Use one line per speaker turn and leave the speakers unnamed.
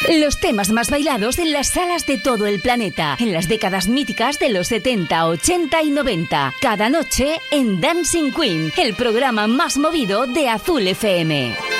Los temas más bailados en las salas de todo el planeta, en las décadas míticas de los 70, 80 y 90. Cada noche en Dancing Queen, el programa más movido de Azul FM.